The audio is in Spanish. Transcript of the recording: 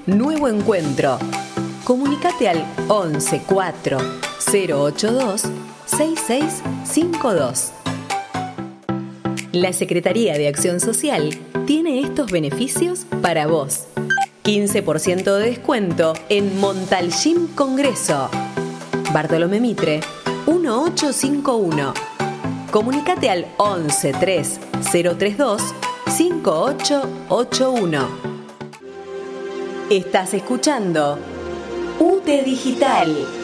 Nuevo Encuentro. Comunicate al 11 4 082 6652. La Secretaría de Acción Social tiene estos beneficios para vos. 15% de descuento en Montalcín Congreso. Bartolomé Mitre, 1851. Comunicate al 11 3 032 5881. Estás escuchando UTE Digital.